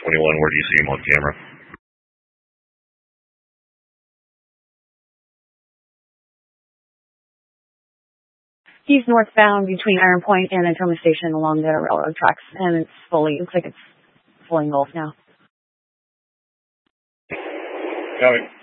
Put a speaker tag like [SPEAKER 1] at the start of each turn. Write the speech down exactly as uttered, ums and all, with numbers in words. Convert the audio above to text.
[SPEAKER 1] twenty-one, where do you see him on camera?
[SPEAKER 2] He's northbound between Iron Point and Natoma Station along the railroad tracks, and it's fully, looks like it's fully engulfed now.
[SPEAKER 1] Copy.